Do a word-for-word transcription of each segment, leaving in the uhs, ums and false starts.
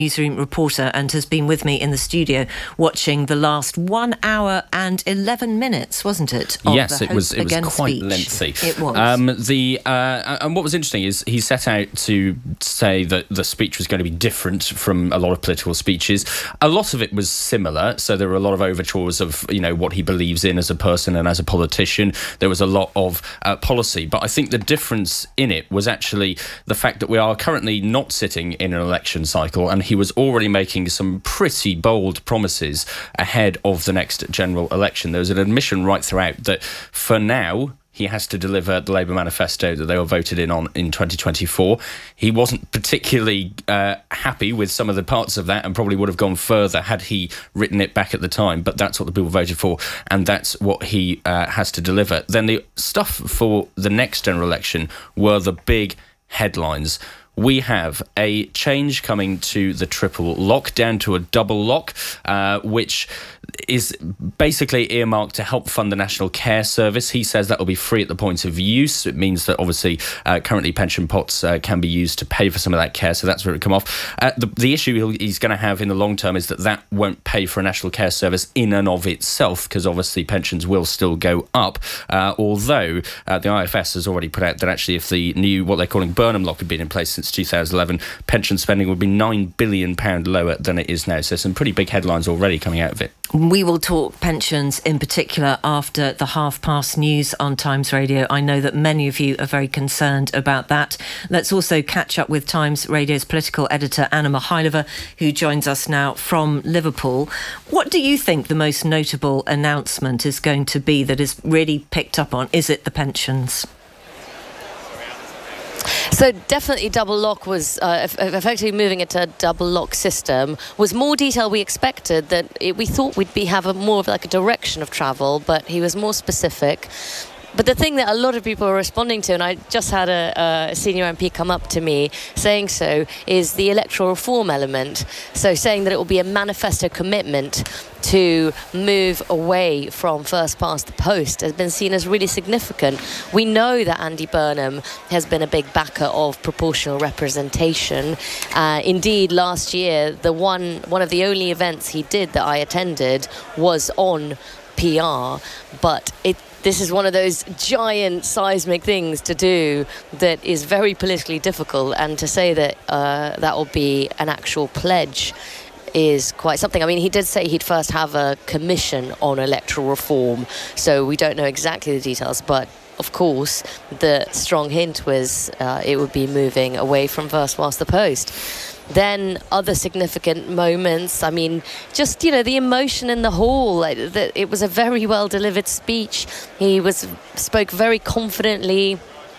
newsroom reporter and has been with me in the studio watching the last one hour and eleven minutes, wasn't it? Yes, it was. It was quite speech. lengthy. It was. Um, the uh, and what was interesting is he set out to say that the speech was going to be different from a lot of political speeches. A lot of it was similar, so there were a lot of overtures of you know what he believes in as a person and as a politician. There was a lot of uh, policy, but I think the difference in it was actually the fact that we are currently not sitting in an election cycle, and he was already making some pretty bold promises ahead of the next general election. There was an admission right throughout that for now he has to deliver the Labour manifesto that they were voted in on in twenty twenty-four. He wasn't particularly uh, happy with some of the parts of that and probably would have gone further had he written it back at the time, but that's what the people voted for and that's what he uh, has to deliver. Then the stuff for the next general election were the big headlines. We have a change coming to the triple lock, down to a double lock, uh, which is basically earmarked to help fund the National Care Service. He says that will be free at the point of use. It means that obviously uh, currently pension pots uh, can be used to pay for some of that care, so that's where it come off. Uh, the, the issue he's going to have in the long term is that that won't pay for a National Care Service in and of itself, because obviously pensions will still go up, uh, although uh, the I F S has already put out that actually if the new, what they're calling Burnham Lock had been in place since two thousand eleven, pension spending would be nine billion pounds lower than it is now. So some pretty big headlines already coming out of it. We will talk pensions in particular after the half-past news on Times Radio. I know that many of you are very concerned about that. Let's also catch up with Times Radio's political editor, Anna Mihailova, who joins us now from Liverpool. What do you think the most notable announcement is going to be that is really picked up on? Is it the pensions? So definitely double lock was uh, effectively moving it to a double lock system was more detail we expected. That it, we thought we'd be have a more of like a direction of travel, but he was more specific. But the thing that a lot of people are responding to, and I just had a, a senior M P come up to me saying so, is the electoral reform element. So saying that it will be a manifesto commitment to move away from first past the post has been seen as really significant. We know that Andy Burnham has been a big backer of proportional representation. Uh, indeed, last year, the one one of the only events he did that I attended was on P R, but it this is one of those giant seismic things to do that is very politically difficult, and to say that uh, that will be an actual pledge is quite something. I mean, he did say he'd first have a commission on electoral reform, so we don't know exactly the details, but of course the strong hint was uh, it would be moving away from first past the post. Then other significant moments, I mean, just, you know, the emotion in the hall. Like, the, it was a very well-delivered speech. He was spoke very confidently.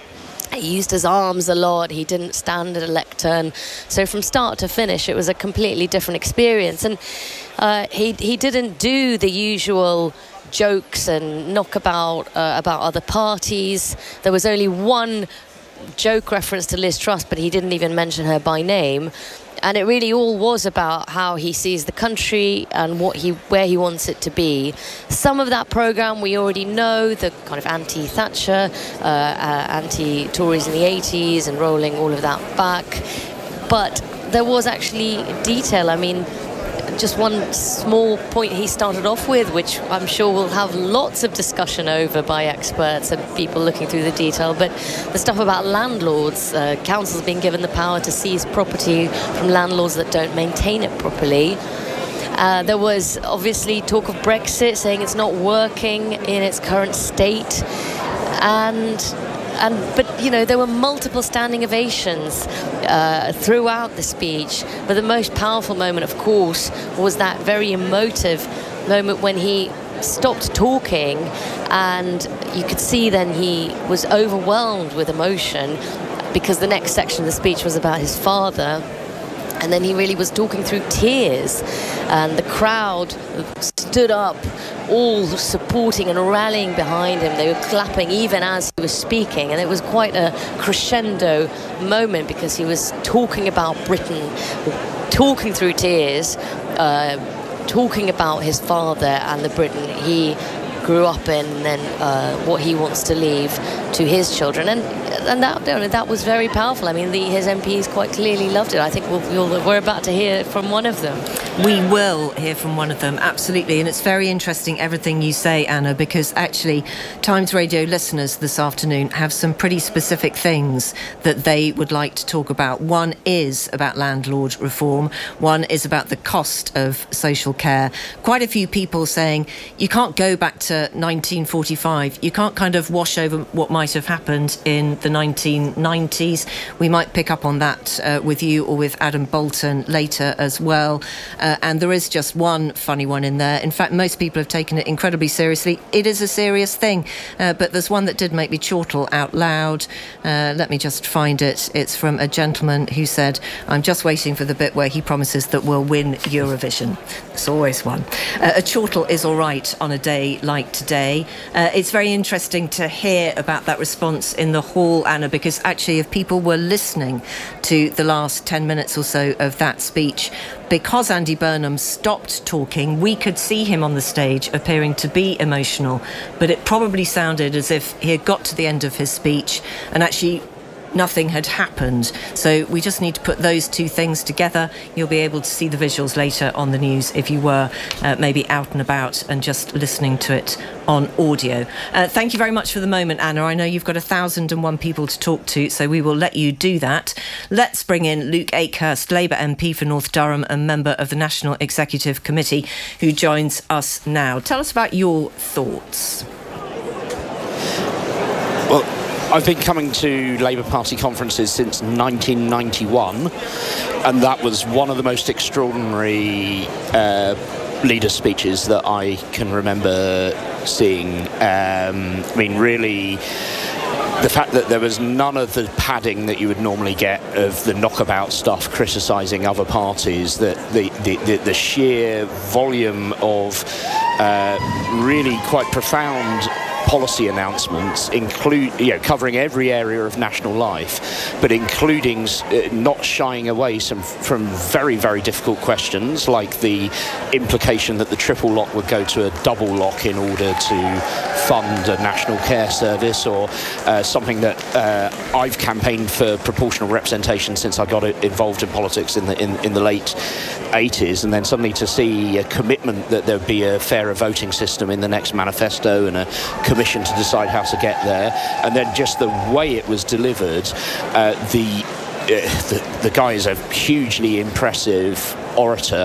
He used his arms a lot. He didn't stand at a lectern. So from start to finish, it was a completely different experience. And uh, he, he didn't do the usual jokes and knockabout uh, about other parties. There was only one joke reference to Liz Truss, but he didn't even mention her by name. And it really all was about how he sees the country and what he, where he wants it to be. Some of that programme we already know, the kind of anti-Thatcher, uh, uh, anti-Tories in the eighties and rolling all of that back. But there was actually detail. I mean, just one small point he started off with, which I'm sure we'll have lots of discussion over by experts and people looking through the detail, but the stuff about landlords, uh, councils being given the power to seize property from landlords that don't maintain it properly. Uh, there was obviously talk of Brexit, saying it's not working in its current state. And And, but, you know, there were multiple standing ovations uh, throughout the speech. But the most powerful moment, of course, was that very emotive moment when he stopped talking and you could see then he was overwhelmed with emotion, because the next section of the speech was about his father. And then he really was talking through tears, and the crowd stood up, all supporting and rallying behind him. They were clapping even as he was speaking, and it was quite a crescendo moment because he was talking about Britain, talking through tears, uh, talking about his father and the Britain he grew up in, and then uh, what he wants to leave to his children. And and that, you know, that was very powerful. I mean, the, his M Ps quite clearly loved it. I think we'll, we'll, we're about to hear from one of them. We will hear from one of them, absolutely. And it's very interesting, everything you say, Anna, because actually Times Radio listeners this afternoon have some pretty specific things that they would like to talk about. One is about landlord reform. One is about the cost of social care. Quite a few people saying you can't go back to nineteen forty-five. You can't kind of wash over what might have happened in the nineteen nineties. We might pick up on that uh, with you or with Adam Bolton later as well. Uh, and there is just one funny one in there. In fact, most people have taken it incredibly seriously. It is a serious thing, uh, but there's one that did make me chortle out loud. Uh, let me just find it. It's from a gentleman who said, I'm just waiting for the bit where he promises that we'll win Eurovision. There's always one. Uh, a chortle is all right on a day like today. Uh, it's very interesting to hear about that response in the hall, Anna, because actually if people were listening to the last ten minutes or so of that speech, because Andy Burnham stopped talking, we could see him on the stage appearing to be emotional, but it probably sounded as if he had got to the end of his speech and actually nothing had happened. So we just need to put those two things together. You'll be able to see the visuals later on the news if you were uh, maybe out and about and just listening to it on audio. Uh, thank you very much for the moment, Anna. I know you've got a thousand and one people to talk to, so we will let you do that. Let's bring in Luke Akehurst, Labour M P for North Durham and member of the National Executive Committee, who joins us now. Tell us about your thoughts. Well, I've been coming to Labour Party conferences since nineteen ninety-one, and that was one of the most extraordinary uh, leader speeches that I can remember seeing. Um, I mean, really, the fact that there was none of the padding that you would normally get of the knockabout stuff criticising other parties, that the, the, the, the sheer volume of uh, really quite profound policy announcements, include you know covering every area of national life, but including uh, not shying away some from very very difficult questions, like the implication that the triple lock would go to a double lock in order to fund a national care service, or uh, something that uh, I've campaigned for proportional representation since I got involved in politics in the in, in the late eighties, and then suddenly to see a commitment that there would be a fairer voting system in the next manifesto and a commission to decide how to get there, and then just the way it was delivered. Uh, the, uh, the the guy is a hugely impressive orator,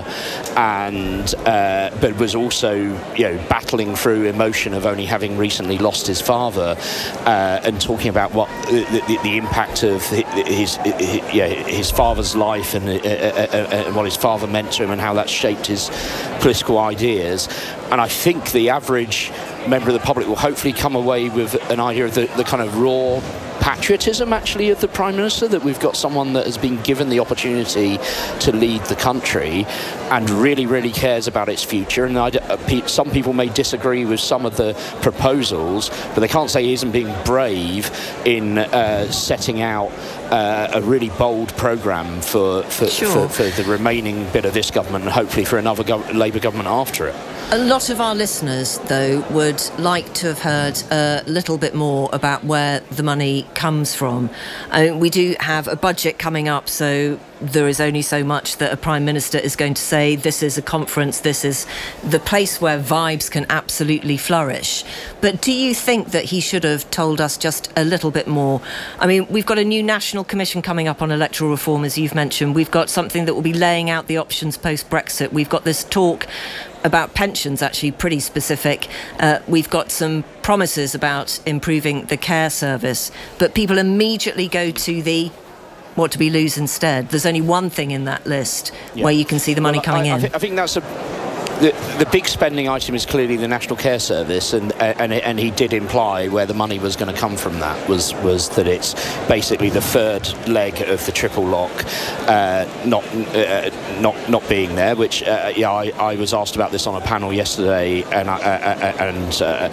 and uh, but was also you know battling through emotion of only having recently lost his father, uh, and talking about what the, the, the impact of his his, his, yeah, his father's life and, uh, uh, and what his father meant to him and how that shaped his political ideas. And I think the average member of the public will hopefully come away with an idea of the, the kind of raw patriotism actually of the Prime Minister, that we've got someone that has been given the opportunity to lead the country and really really cares about its future. And I, uh, some people may disagree with some of the proposals, but they can't say he isn't being brave in uh, setting out uh, a really bold programme for for, Sure. for for the remaining bit of this government, and hopefully for another gov- Labour government after it. A lot of our listeners, though, would like to have heard a little bit more about where the money comes from. I mean, we do have a budget coming up, so there is only so much that a Prime Minister is going to say. This is a conference, this is the place where vibes can absolutely flourish. But do you think that he should have told us just a little bit more? I mean, we've got a new National Commission coming up on electoral reform, as you've mentioned. We've got something that will be laying out the options post-Brexit. We've got this talk about pensions, actually pretty specific. Uh, we've got some promises about improving the care service, but people immediately go to the what do we lose instead? There's only one thing in that list yeah. where you can see the money well, coming I, I in. Th- I think that's a The, the big spending item is clearly the National Care Service, and and, and he did imply where the money was going to come from. That was was that it's basically the third leg of the triple lock uh, not uh, not not being there. Which uh, yeah, I, I was asked about this on a panel yesterday, and I, uh, and uh,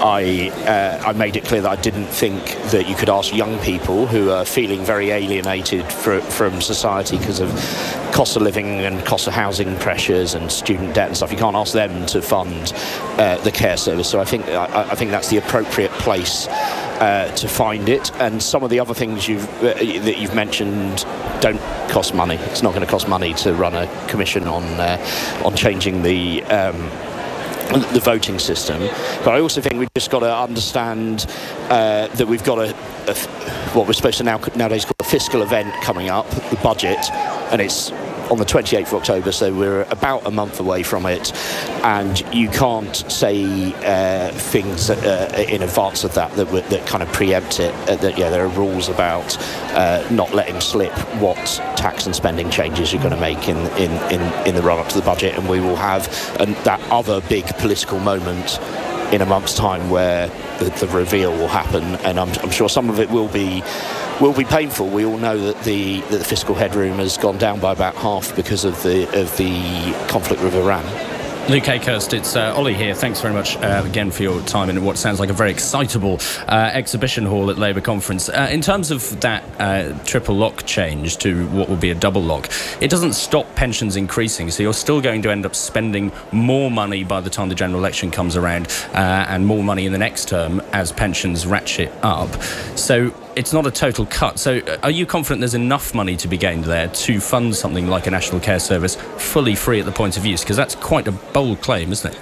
I uh, I made it clear that I didn't think that you could ask young people who are feeling very alienated for, from society because of cost of living and cost of housing pressures and student debt and stuff. You can't ask them to fund uh, the care service. So I think I, I think that's the appropriate place uh, to find it, and some of the other things you've uh, that you've mentioned don't cost money. It's not going to cost money to run a commission on uh, on changing the um, the voting system. But I also think we've just got to understand uh, that we've got a, a what we're supposed to now nowadays call a fiscal event coming up, the budget, and it's on the twenty-eighth of October, so we're about a month away from it, and you can't say uh, things uh, in advance of that that, that kind of preempt it. Uh, that yeah, there are rules about uh, not letting slip what tax and spending changes you're going to make in in, in, in the run-up to the budget, and we will have an, that other big political moment in a month's time where the, the reveal will happen, and I'm, I'm sure some of it will be will be painful. We all know that the that the fiscal headroom has gone down by about half because of the of the conflict with Iran. Luke Akehurst, it's uh, Ollie here. Thanks very much uh, again for your time in what sounds like a very excitable uh, exhibition hall at Labour conference. Uh, in terms of that uh, triple lock change to what will be a double lock, it doesn't stop pensions increasing, so you're still going to end up spending more money by the time the general election comes around, uh, and more money in the next term as pensions ratchet up. So it's not a total cut. So are you confident there's enough money to be gained there to fund something like a national care service fully free at the point of use? Because that's quite a bold claim, isn't it?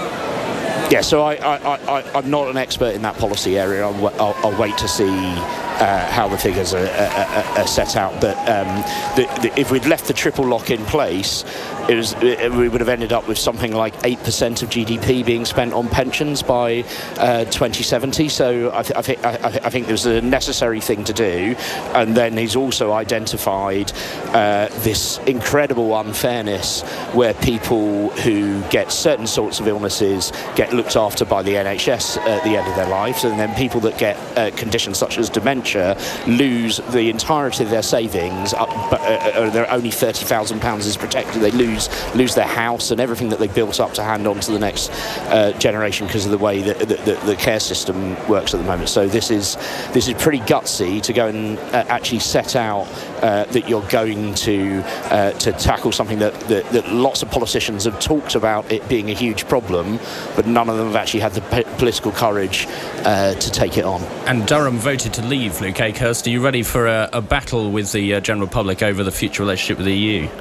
Yeah, so I, I, I, I'm not an expert in that policy area. I'll, I'll, I'll wait to see uh, how the figures are, are, are set out. But um, the, the, if we'd left the triple lock in place, it was, it, we would have ended up with something like eight percent of G D P being spent on pensions by uh, twenty seventy. So I, th- I, th- I, th- I think there's a necessary thing to do. And then he's also identified uh, this incredible unfairness where people who get certain sorts of illnesses get looked after by the N H S at the end of their lives, and then people that get uh, conditions such as dementia lose the entirety of their savings, up, but uh, their only thirty thousand pounds is protected. They lose lose their house and everything that they built up to hand on to the next uh, generation because of the way that the, the, the care system works at the moment. So this is this is pretty gutsy to go and uh, actually set out uh, that you're going to uh, to tackle something that, that, that lots of politicians have talked about it being a huge problem, but none of them have actually had the p- political courage uh, to take it on. And Durham voted to leave, Luke Akehurst. Are you ready for a, a battle with the uh, general public over the future relationship with the E U?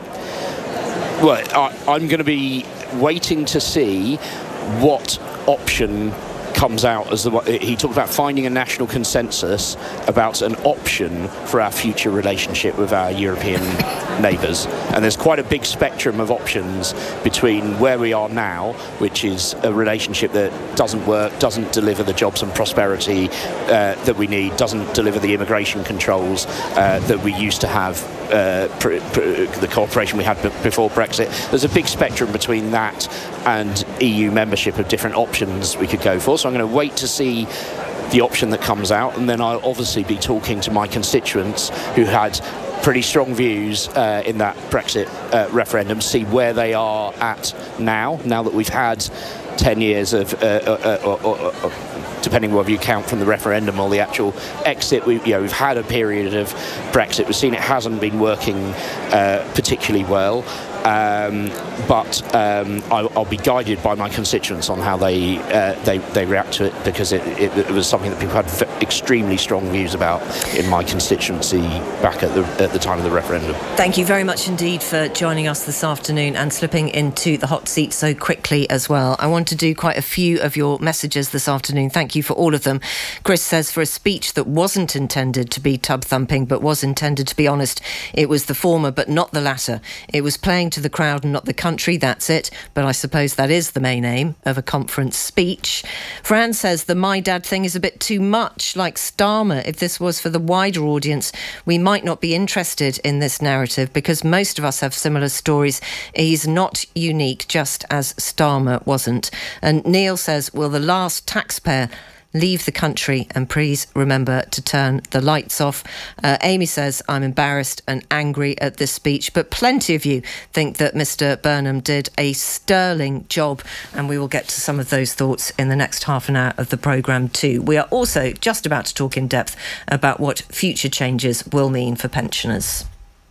Well, I, I'm going to be waiting to see what option comes out as the he talked about finding a national consensus about an option for our future relationship with our European neighbours, and there's quite a big spectrum of options between where we are now, which is a relationship that doesn't work, doesn't deliver the jobs and prosperity uh, that we need, doesn't deliver the immigration controls uh, that we used to have, uh, pr- pr- the cooperation we had b- before Brexit. There's a big spectrum between that and E U membership of different options we could go for. So I'm going to wait to see the option that comes out, and then I'll obviously be talking to my constituents who had pretty strong views uh, in that Brexit uh, referendum, see where they are at now, now that we've had ten years of, uh, uh, uh, uh, uh, depending whether you count from the referendum or the actual exit, we, you know, we've had a period of Brexit. We've seen it hasn't been working uh, particularly well. Um, but um, I'll, I'll be guided by my constituents on how they uh, they, they react to it, because it, it, it was something that people had v- extremely strong views about in my constituency back at the at the time of the referendum. Thank you very much indeed for joining us this afternoon and slipping into the hot seat so quickly as well. I want to do quite a few of your messages this afternoon. Thank you for all of them. Chris says, for a speech that wasn't intended to be tub thumping but was intended to be honest, it was the former but not the latter. It was playing to the crowd and not the country, that's it. But I suppose that is the main aim of a conference speech. Fran says the My Dad thing is a bit too much, like Starmer. If this was for the wider audience, we might not be interested in this narrative because most of us have similar stories. He's not unique, just as Starmer wasn't. And Neil says, will the last taxpayer leave the country, and please remember to turn the lights off. Uh, Amy says, I'm embarrassed and angry at this speech, but plenty of you think that Mister Burnham did a sterling job, and we will get to some of those thoughts in the next half an hour of the programme too. We are also just about to talk in depth about what future changes will mean for pensioners.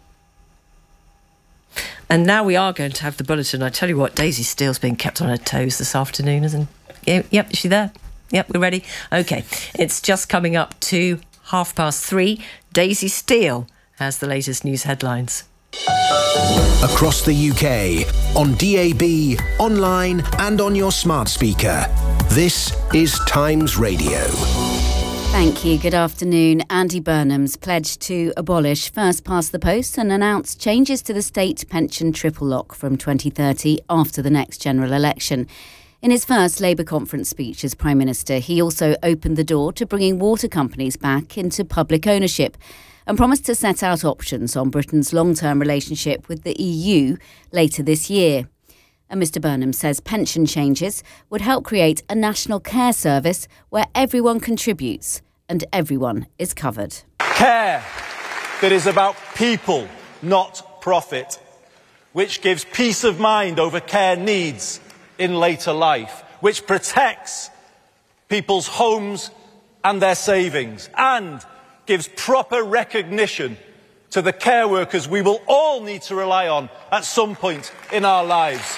And now we are going to have the bulletin. I tell you what, Daisy Steele's being kept on her toes this afternoon, isn't she? Yep, is she there? Yep, we're ready? OK. It's just coming up to half past three. Daisy Steele has the latest news headlines. Across the U K, on D A B, online and on your smart speaker. This is Times Radio. Thank you. Good afternoon. Andy Burnham's pledged to abolish first past the post and announced changes to the state pension triple lock from twenty thirty after the next general election. In his first Labour conference speech as Prime Minister, he also opened the door to bringing water companies back into public ownership and promised to set out options on Britain's long-term relationship with the E U later this year. And Mr Burnham says pension changes would help create a national care service where everyone contributes and everyone is covered. Care that is about people, not profit, which gives peace of mind over care needs in later life, which protects people's homes and their savings, and gives proper recognition to the care workers we will all need to rely on at some point in our lives.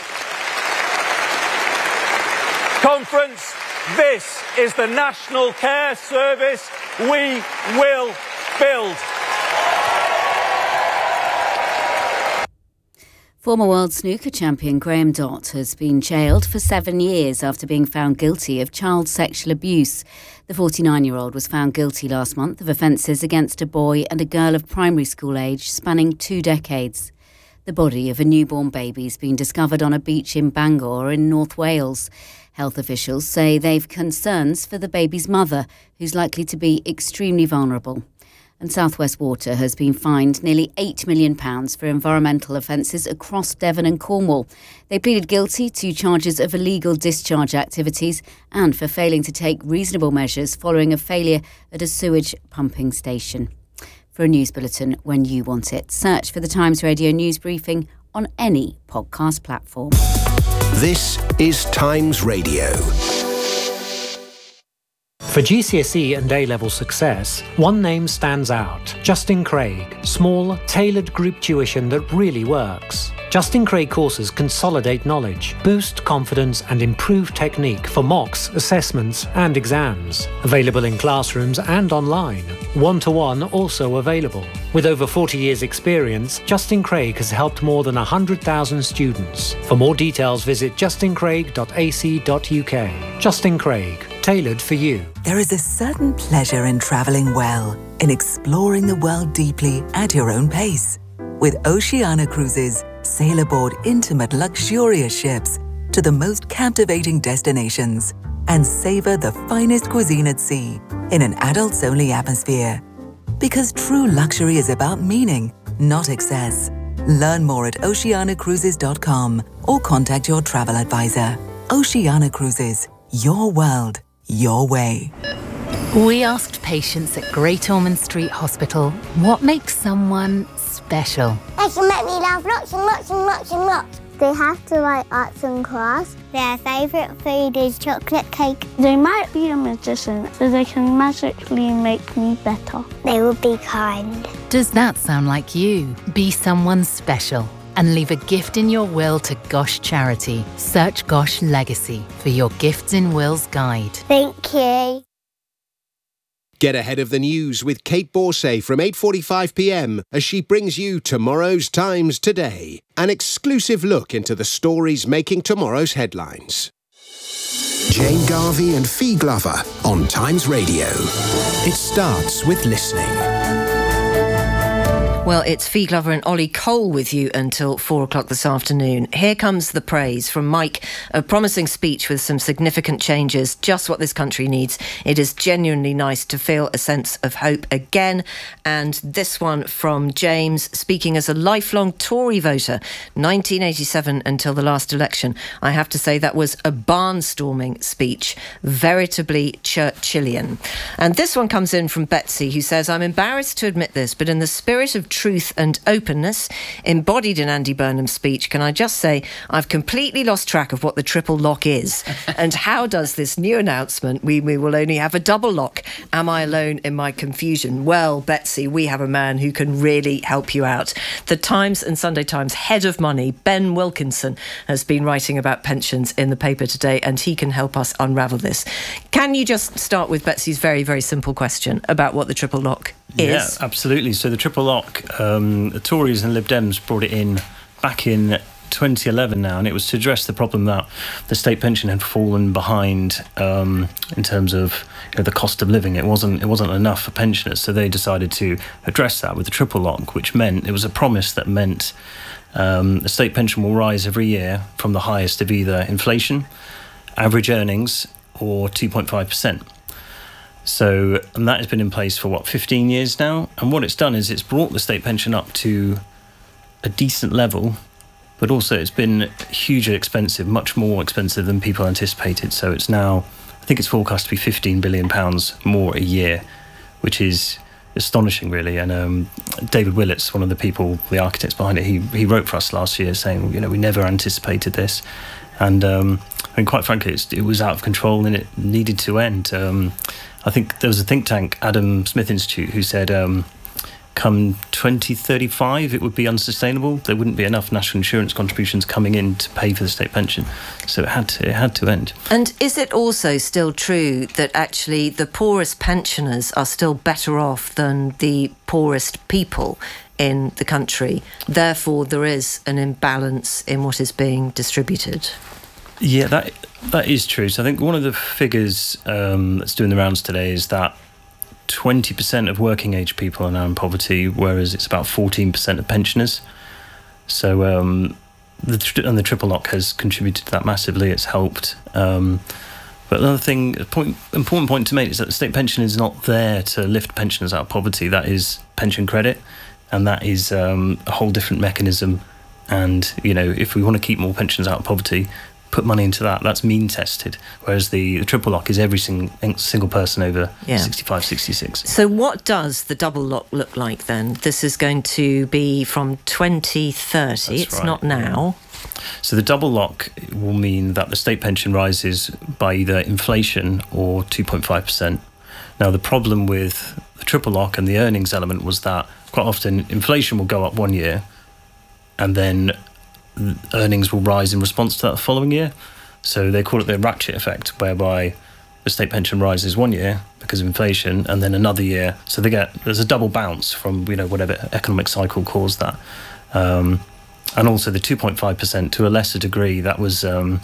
Conference, this is the national care service we will build. Former world snooker champion Graham Dott has been jailed for seven years after being found guilty of child sexual abuse. The forty-nine-year-old was found guilty last month of offences against a boy and a girl of primary school age spanning two decades. The body of a newborn baby has been discovered on a beach in Bangor in North Wales. Health officials say they've concerns for the baby's mother, who's likely to be extremely vulnerable. And South West Water has been fined nearly eight million pounds for environmental offences across Devon and Cornwall. They pleaded guilty to charges of illegal discharge activities and for failing to take reasonable measures following a failure at a sewage pumping station. For a news bulletin when you want it, search for the Times Radio News Briefing on any podcast platform. This is Times Radio. For G C S E and A-level success, one name stands out. Justin Craig. Small, tailored group tuition that really works. Justin Craig courses consolidate knowledge, boost confidence and improve technique for mocks, assessments and exams. Available in classrooms and online. One-to-one also available. With over forty years experience, Justin Craig has helped more than one hundred thousand students. For more details, visit justin craig dot a c dot u k. Justin Craig. Tailored for you. There is a certain pleasure in travelling well, in exploring the world deeply at your own pace. With Oceania Cruises, sail aboard intimate, luxurious ships to the most captivating destinations and savour the finest cuisine at sea in an adults-only atmosphere. Because true luxury is about meaning, not excess. Learn more at oceania cruises dot com or contact your travel advisor. Oceania Cruises, your world, your way. We asked patients at Great Ormond Street Hospital what makes someone special. They can make me laugh lots and lots and lots and lots. They have to like arts and crafts. Their favourite food is chocolate cake. They might be a magician, so they can magically make me better. They will be kind. Does that sound like you? Be someone special and leave a gift in your will to Gosh Charity. Search Gosh Legacy for your Gifts in Wills guide. Thank you. Get ahead of the news with Kate Borsay from eight forty-five p m as she brings you tomorrow's Times Today, an exclusive look into the stories making tomorrow's headlines. Jane Garvey and Fee Glover on Times Radio. It starts with listening. Well, it's Fee Glover and Ollie Cole with you until four o'clock this afternoon. Here comes the praise from Mike, a promising speech with some significant changes, just what this country needs. It is genuinely nice to feel a sense of hope again. And this one from James, speaking as a lifelong Tory voter, nineteen eighty-seven until the last election. I have to say that was a barnstorming speech, veritably Churchillian. And this one comes in from Betsy, who says, I'm embarrassed to admit this, but in the spirit of truth and openness, embodied in Andy Burnham's speech. Can I just say, I've completely lost track of what the triple lock is. And how does this new announcement, we, we will only have a double lock? Am I alone in my confusion? Well, Betsy, we have a man who can really help you out. The Times and Sunday Times head of money, Ben Wilkinson, has been writing about pensions in the paper today, and he can help us unravel this. Can you just start with Betsy's very, very simple question about what the triple lock is? Yeah, absolutely. So the triple lock, um, the Tories and Lib Dems brought it in back in twenty eleven now, and it was to address the problem that the state pension had fallen behind um, in terms of, you know, the cost of living. It wasn't it wasn't enough for pensioners, so they decided to address that with the triple lock, which meant it was a promise that meant um, the state pension will rise every year from the highest of either inflation, average earnings, or two point five percent. So, and that has been in place for what, fifteen years now, and what it's done is it's brought the state pension up to a decent level. But also it's been hugely expensive, much more expensive than people anticipated. So it's now, I think it's forecast to be fifteen billion pounds more a year, which is astonishing, really. And um, David Willits, one of the people, the architects behind it, he he wrote for us last year saying, you know, we never anticipated this. And um, I mean, quite frankly, it's, it was out of control and it needed to end. Um, I think there was a think tank, Adam Smith Institute, who said, um, come twenty thirty-five, it would be unsustainable. There wouldn't be enough national insurance contributions coming in to pay for the state pension. So it had to, it had to end. And is it also still true that actually the poorest pensioners are still better off than the poorest people in the country? Therefore, there is an imbalance in what is being distributed. Yeah, that that is true. So I think one of the figures um, that's doing the rounds today is that twenty percent of working age people are now in poverty, whereas it's about fourteen percent of pensioners. So um, the and the triple lock has contributed to that massively. It's helped. Um, but another thing, a point, important point to make is that the state pension is not there to lift pensioners out of poverty. That is pension credit, and that is um, a whole different mechanism. And, you know, if we want to keep more pensioners out of poverty, put money into that. That's mean tested, whereas the, the triple lock is every sing, single person over yeah. sixty-five, sixty-six. So what does the double lock look like then? This is going to be from twenty thirty. That's it's right. Not now. So the double lock will mean that the state pension rises by either inflation or two point five percent. Now, the problem with the triple lock and the earnings element was that quite often inflation will go up one year and then earnings will rise in response to that the following year. So they call it the ratchet effect, whereby the state pension rises one year because of inflation and then another year. So they get, there's a double bounce from, you know, whatever economic cycle caused that. Um, and also the two point five percent to a lesser degree, that was, um,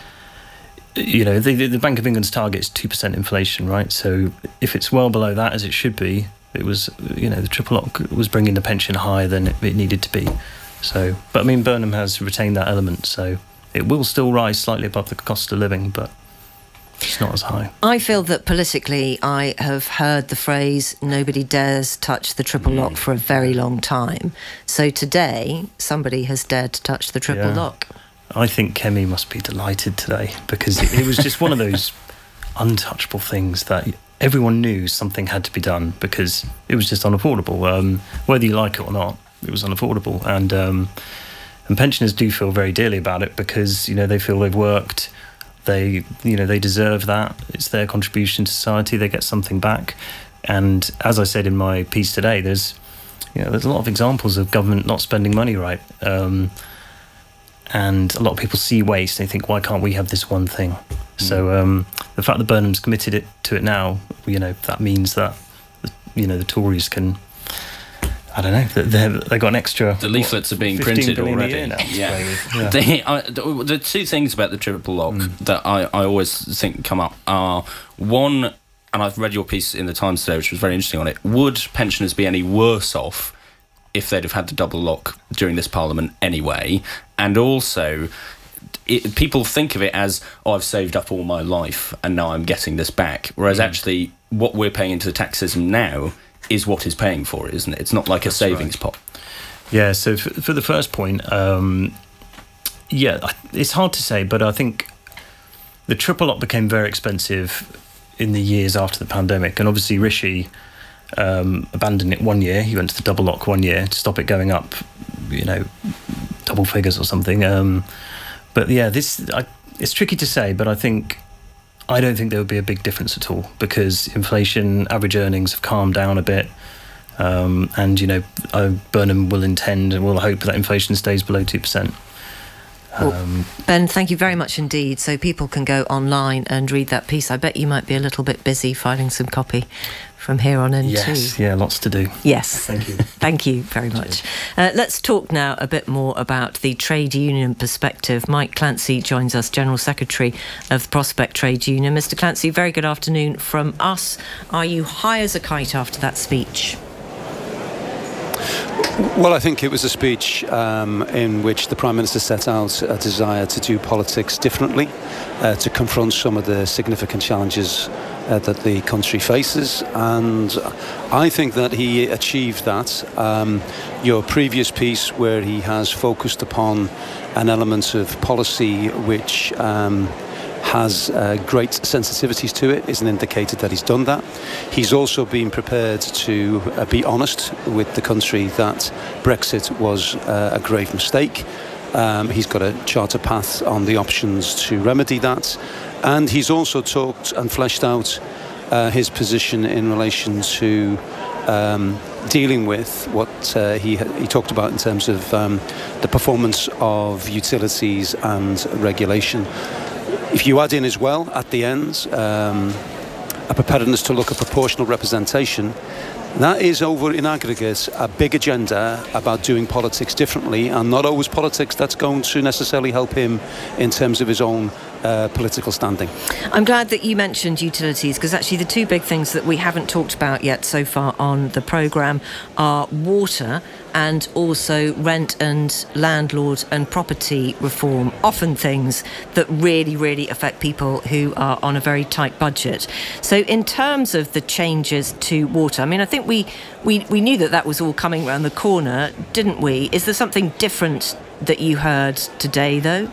you know, the, the Bank of England's target is two percent inflation, right? So if it's well below that, as it should be, it was, you know, the triple lock was bringing the pension higher than it, it needed to be. So, but I mean, Burnham has retained that element, so it will still rise slightly above the cost of living, but it's not as high. I feel that politically I have heard the phrase, nobody dares touch the triple lock for a very long time. So today, somebody has dared to touch the triple yeah. lock. I think Kemi must be delighted today, because it, it was just one of those untouchable things that everyone knew something had to be done, because it was just unaffordable, um, whether you like it or not. It was unaffordable, and um, and pensioners do feel very dearly about it, because, you know, they feel they've worked, they you know they deserve that. It's their contribution to society. They get something back, and as I said in my piece today, there's you know there's a lot of examples of government not spending money right, um, and a lot of people see waste and they think, why can't we have this one thing? Mm. So um, the fact that Burnham's committed it to it now, you know, that means that you know the Tories can. I don't know. They've they got an extra. The leaflets what, are being printed already. Now, yeah. yeah. The, I, the, the two things about the triple lock mm. that I, I always think come up are, one, and I've read your piece in the Times today, which was very interesting on it. Would pensioners be any worse off if they'd have had the double lock during this Parliament anyway? And also, it, people think of it as, oh, I've saved up all my life and now I'm getting this back. Whereas mm. actually, what we're paying into the tax system now is what is paying for it, isn't it? It's not like That's a savings right. pot. Yeah, so for, for the first point, um, yeah, it's hard to say, but I think the triple lock became very expensive in the years after the pandemic, and obviously Rishi um, abandoned it one year. He went to the double lock one year to stop it going up, you know, double figures or something. Um, but yeah, this I, it's tricky to say, but I think I don't think there would be a big difference at all because inflation, average earnings have calmed down a bit. Um, and, you know, uh, Burnham will intend and will hope that inflation stays below two percent. Well, um, Ben, thank you very much indeed. So people can go online and read that piece. I bet you might be a little bit busy finding some copy from here on in yes, too. Yeah, lots to do. Yes. Thank you. Thank you very much. Uh, let's talk now a bit more about the trade union perspective. Mike Clancy joins us, General Secretary of Prospect Trade Union. Mister Clancy, very good afternoon from us. Are you high as a kite after that speech? Well, I think it was a speech um, in which the Prime Minister set out a desire to do politics differently, uh, to confront some of the significant challenges uh, that the country faces, and I think that he achieved that. Um, your previous piece, where he has focused upon an element of policy which um, has uh, great sensitivities to it, is an indicator that he's done that. He's also been prepared to uh, be honest with the country that Brexit was uh, a grave mistake. Um, he's got a charter path on the options to remedy that. And he's also talked and fleshed out uh, his position in relation to um, dealing with what uh, he, he talked about in terms of um, the performance of utilities and regulation. If you add in as well, at the end, um, a preparedness to look at proportional representation, that is over in aggregate a big agenda about doing politics differently, and not always politics that's going to necessarily help him in terms of his own uh, political standing. I'm glad that you mentioned utilities, because actually the two big things that we haven't talked about yet so far on the programme are water and also rent and landlord and property reform, often things that really, really affect people who are on a very tight budget. So in terms of the changes to water, I mean, I think we, we, we knew that that was all coming around the corner, didn't we? Is there something different that you heard today, though?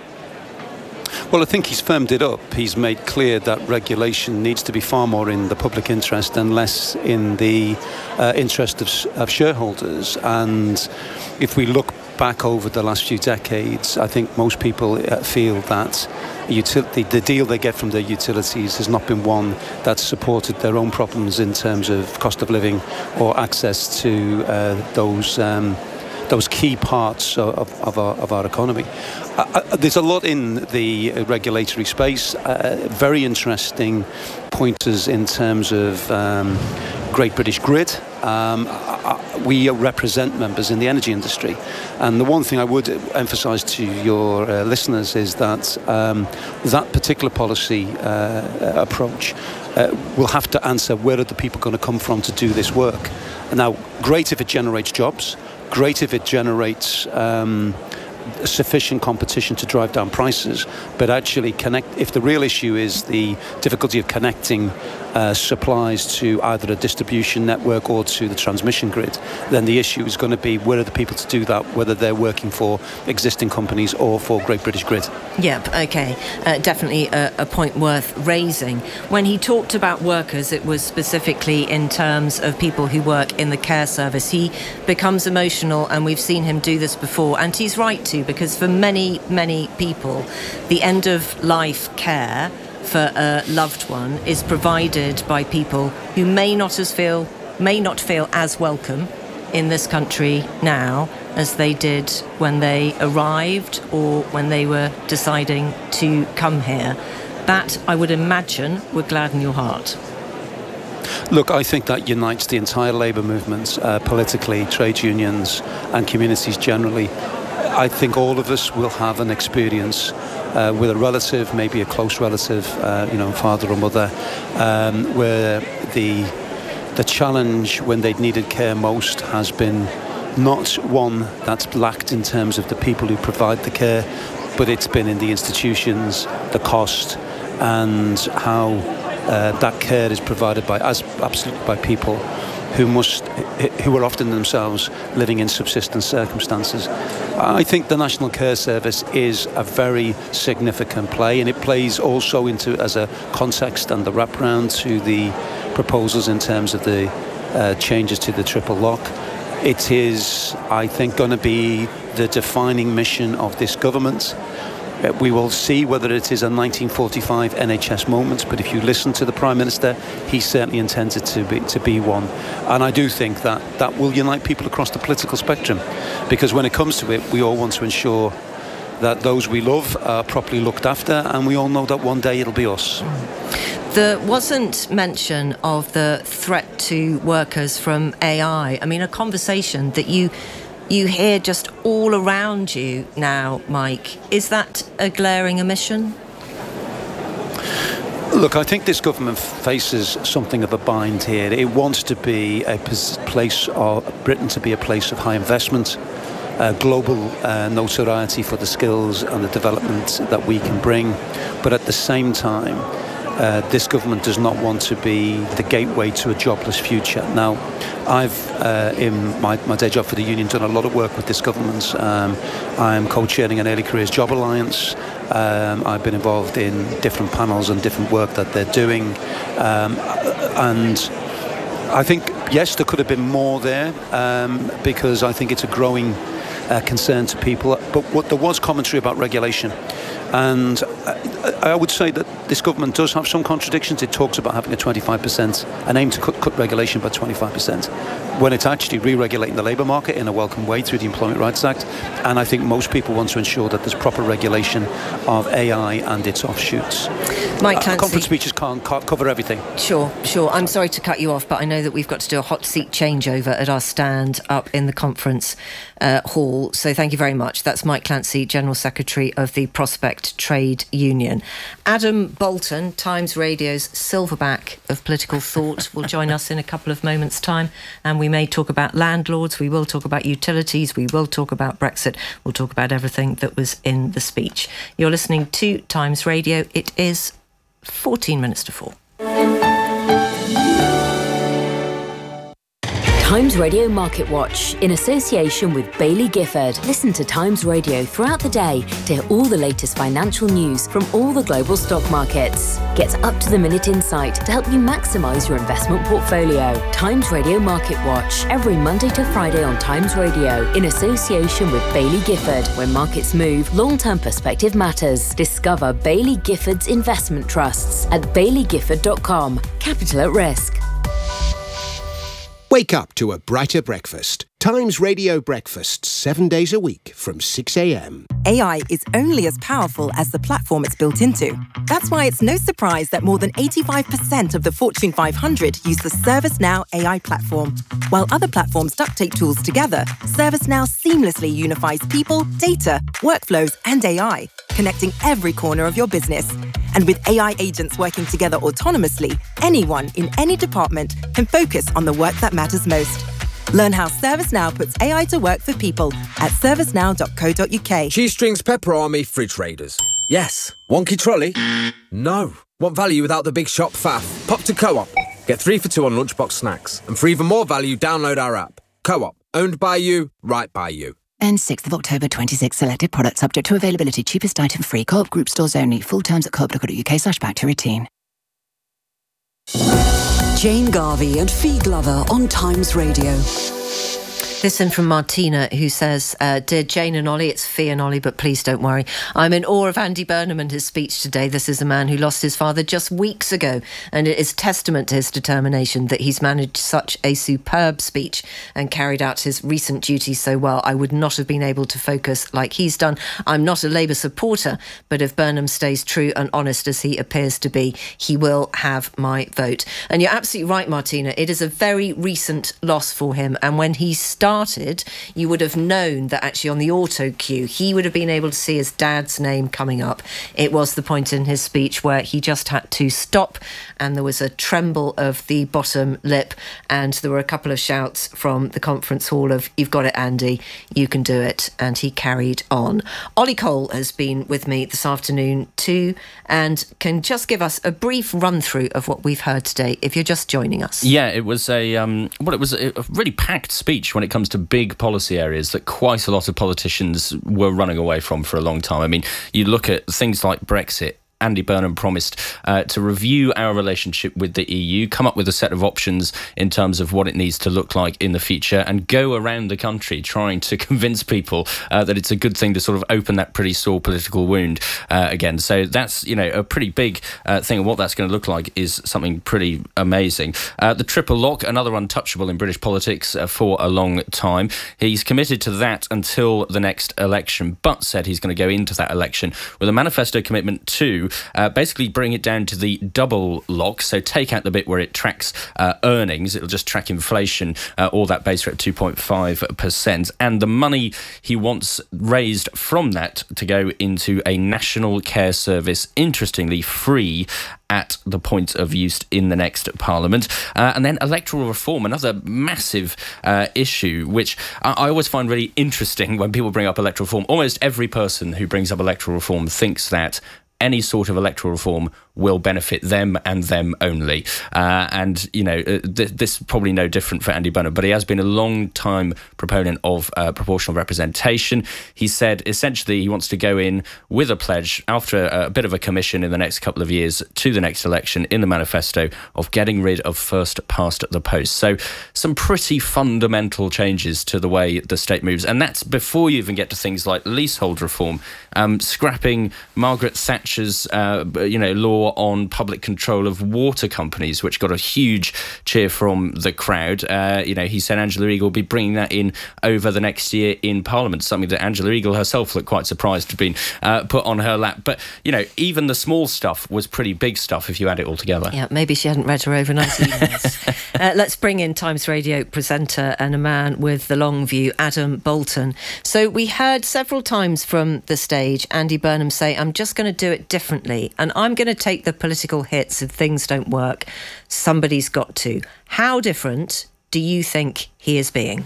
Well, I think he's firmed it up. He's made clear that regulation needs to be far more in the public interest and less in the uh, interest of, of shareholders. And if we look back over the last few decades, I think most people uh, feel that utility, the deal they get from their utilities has not been one that supported their own problems in terms of cost of living or access to uh, those um, those key parts of, of, our, of our economy. Uh, uh, there's a lot in the regulatory space, uh, very interesting pointers in terms of um, Great British Grid. Um, uh, we represent members in the energy industry, and the one thing I would emphasise to your uh, listeners is that um, that particular policy uh, approach uh, will have to answer where are the people going to come from to do this work. Now, great if it generates jobs, great if it generates um, sufficient competition to drive down prices, but actually connect. If the real issue is the difficulty of connecting uh, supplies to either a distribution network or to the transmission grid, then the issue is going to be where are the people to do that, whether they're working for existing companies or for Great British Grid. Yep, okay. Uh, definitely a, a point worth raising. When he talked about workers, it was specifically in terms of people who work in the care service. He becomes emotional, and we've seen him do this before, and he's right to, because for many, many people, the end of life care for a loved one is provided by people who may not as feel may not feel as welcome in this country now as they did when they arrived or when they were deciding to come here. That, I would imagine, would gladden your heart. Look, I think that unites the entire labour movement, uh, politically, trade unions and communities generally. I think all of us will have an experience uh, with a relative, maybe a close relative, uh, you know, father or mother, um, where the the challenge when they'd needed care most has been not one that's lacked in terms of the people who provide the care, but it's been in the institutions, the cost, and how uh, that care is provided by, as absolutely by people who must, who are often themselves living in subsistence circumstances. I think the National Care Service is a very significant play, and it plays also into as a context and the wraparound to the proposals in terms of the uh, changes to the triple lock. It is, I think, going to be the defining mission of this government. Uh, we will see whether it is a nineteen forty-five N H S moment, but if you listen to the Prime Minister, he certainly intends it to be, to be one. And I do think that that will unite people across the political spectrum, because when it comes to it, we all want to ensure that those we love are properly looked after, and we all know that one day it'll be us. There wasn't mention of the threat to workers from A I. I mean, a conversation that you you hear just all around you now, Mike. Is that a glaring omission? Look, I think this government faces something of a bind here. It wants to be a place of Britain to be a place of high investment, uh, global uh, notoriety for the skills and the development that we can bring, but at the same time, Uh, this government does not want to be the gateway to a jobless future. Now, I've, uh, in my, my day job for the union, done a lot of work with this government. Um, I'm co-chairing an Early Careers Job Alliance. Um, I've been involved in different panels and different work that they're doing. Um, and I think, yes, there could have been more there, um, because I think it's a growing uh, concern to people. But what, there was commentary about regulation. And I would say that this government does have some contradictions. It talks about having a twenty-five percent, an aim to cut, cut regulation by twenty-five percent, when it's actually re-regulating the labour market in a welcome way through the Employment Rights Act. And I think most people want to ensure that there's proper regulation of A I and its offshoots. Mike Clancy. Uh, conference speeches can't co- cover everything. Sure, sure. I'm sorry to cut you off, but I know that we've got to do a hot seat changeover at our stand up in the conference uh, hall. So thank you very much. That's Mike Clancy, General Secretary of the Prospect Trade Union. Adam Bolton, Times Radio's silverback of political thought, will join us in a couple of moments' time, and we may talk about landlords, we will talk about utilities, we will talk about Brexit, we'll talk about everything that was in the speech. You're listening to Times Radio. It is fourteen minutes to four. Times Radio Market Watch, in association with Baillie Gifford. Listen to Times Radio throughout the day to hear all the latest financial news from all the global stock markets. Get up-to-the-minute insight to help you maximise your investment portfolio. Times Radio Market Watch, every Monday to Friday on Times Radio, in association with Baillie Gifford. When markets move, long-term perspective matters. Discover Baillie Gifford's investment trusts at baillie gifford dot com. Capital at risk. Wake up to a brighter breakfast. Times Radio breakfasts, seven days a week from six a.m. A I is only as powerful as the platform it's built into. That's why it's no surprise that more than eighty-five percent of the Fortune five hundred use the ServiceNow A I platform. While other platforms duct tape tools together, ServiceNow seamlessly unifies people, data, workflows, and A I, connecting every corner of your business. And with A I agents working together autonomously, anyone in any department can focus on the work that matters most. Learn how ServiceNow puts A I to work for people at servicenow dot co dot uk. Cheese Strings Pepper Army Fridge Raiders. Yes. Wonky trolley? No. Want value without the big shop faff? Pop to Co-op. Get three for two on lunchbox snacks. And for even more value, download our app. Co-op. Owned by you, right by you. And sixth of October twenty-six, selected products subject to availability, cheapest item free, Co-op group stores only, full terms at co op dot co dot uk slash back to routine. Jane Garvey and Fee Glover on Times Radio. This in from Martina, who says, uh, Dear Jane and Ollie, it's Fee and Ollie, but please don't worry. I'm in awe of Andy Burnham and his speech today. This is a man who lost his father just weeks ago, and it is testament to his determination that he's managed such a superb speech and carried out his recent duties so well. I would not have been able to focus like he's done. I'm not a Labour supporter, but if Burnham stays true and honest as he appears to be, he will have my vote. And you're absolutely right, Martina. It is a very recent loss for him, and when he started Started, you would have known that actually on the auto cue he would have been able to see his dad's name coming up. It was the point in his speech where he just had to stop, and there was a tremble of the bottom lip, and there were a couple of shouts from the conference hall of, you've got it, Andy, you can do it, and he carried on. Ollie Cole has been with me this afternoon too, and can just give us a brief run through of what we've heard today if you're just joining us. Yeah, it was a um, well, it was a really packed speech when it comes to big policy areas that quite a lot of politicians were running away from for a long time. I mean, you look at things like Brexit, Andy Burnham promised uh, to review our relationship with the E U, come up with a set of options in terms of what it needs to look like in the future, and go around the country trying to convince people uh, that it's a good thing to sort of open that pretty sore political wound uh, again. So that's, you know, a pretty big uh, thing, and what that's going to look like is something pretty amazing. Uh, the triple lock, another untouchable in British politics uh, for a long time. He's committed to that until the next election, but said he's going to go into that election with a manifesto commitment to uh, basically bring it down to the double lock, so take out the bit where it tracks uh, earnings. It'll just track inflation uh, or that base rate of two point five percent, and the money he wants raised from that to go into a national care service, interestingly free at the point of use in the next Parliament. Uh, and then electoral reform, another massive uh, issue, which I, I always find really interesting when people bring up electoral reform. Almost every person who brings up electoral reform thinks that any sort of electoral reform will benefit them and them only. Uh, and, you know, uh, th- this is probably no different for Andy Burnham, but he has been a long-time proponent of uh, proportional representation. He said, essentially, he wants to go in with a pledge after a, a bit of a commission in the next couple of years to the next election in the manifesto of getting rid of first past the post. So some pretty fundamental changes to the way the state moves. And that's before you even get to things like leasehold reform, um, scrapping Margaret Thatcher's, uh, you know, law on public control of water companies, which got a huge cheer from the crowd. Uh, you know, he said Angela Eagle will be bringing that in over the next year in Parliament, something that Angela Eagle herself looked quite surprised to have been uh, put on her lap. But, you know, even the small stuff was pretty big stuff if you add it all together. Yeah, maybe she hadn't read her overnight emails. uh, let's bring in Times Radio presenter and a man with the long view, Adam Bolton. So we heard several times from the stage Andy Burnham say, I'm just going to do it differently, and I'm going to take the political hits if things don't work. Somebody's got to. How different do you think he is being?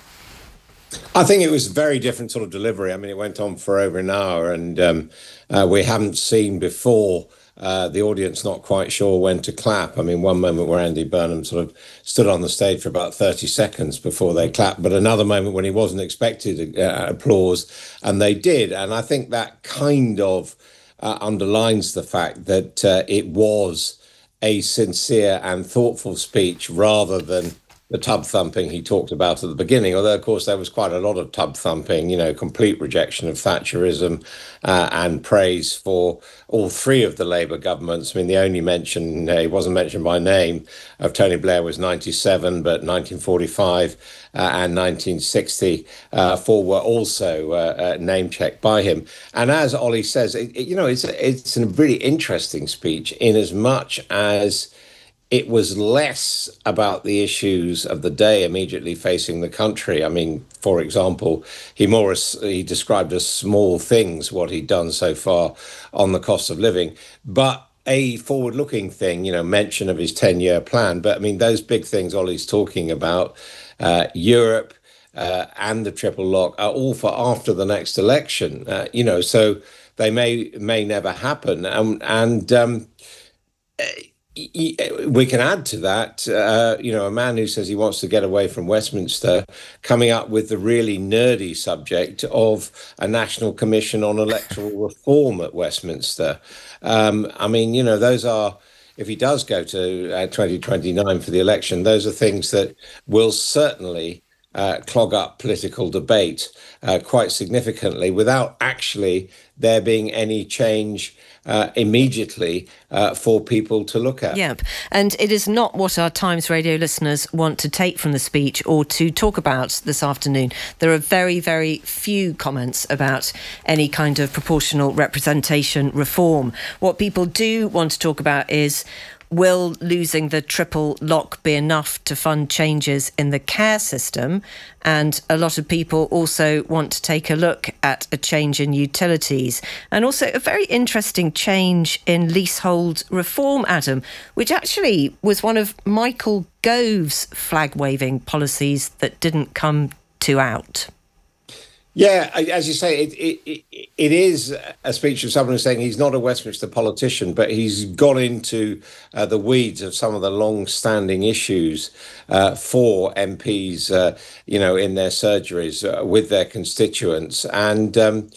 I think it was a very different sort of delivery. I mean, it went on for over an hour, and um, uh, we haven't seen before uh, the audience not quite sure when to clap. I mean, one moment where Andy Burnham sort of stood on the stage for about thirty seconds before they clapped, but another moment when he wasn't expected uh, applause, and they did. And I think that kind of Uh, underlines the fact that uh, it was a sincere and thoughtful speech rather than the tub thumping he talked about at the beginning. Although, of course, there was quite a lot of tub thumping, you know, complete rejection of Thatcherism uh, and praise for all three of the Labour governments. I mean, the only mention, uh, he wasn't mentioned by name, of Tony Blair was ninety-seven, but nineteen forty-five uh, and nineteen sixty-four were also uh, uh, name-checked by him. And as Ollie says, it, it, you know, it's, it's a really interesting speech in as much as it was less about the issues of the day immediately facing the country. I mean, for example, he more he described as small things what he'd done so far on the cost of living, but a forward-looking thing, you know, mention of his ten-year plan. But I mean, those big things Ollie's talking about, uh, Europe uh, and the triple lock, are all for after the next election. Uh, you know, so they may may never happen, um, and. Um, We can add to that, uh, you know, a man who says he wants to get away from Westminster coming up with the really nerdy subject of a National Commission on Electoral Reform at Westminster. Um, I mean, you know, those are, if he does go to uh, twenty twenty-nine for the election, those are things that will certainly uh, clog up political debate uh, quite significantly without actually there being any change Uh, immediately uh, for people to look at. Yep. And it is not what our Times Radio listeners want to take from the speech or to talk about this afternoon. There are very, very few comments about any kind of proportional representation reform. What people do want to talk about is, will losing the triple lock be enough to fund changes in the care system? And a lot of people also want to take a look at a change in utilities and also a very interesting change in leasehold reform, Adam, which actually was one of Michael Gove's flag-waving policies that didn't come to out. Yeah, as you say, it, it it is a speech of someone who's saying he's not a Westminster politician, but he's gone into uh, the weeds of some of the long-standing issues uh, for M Ps, uh, you know, in their surgeries uh, with their constituents. And, um,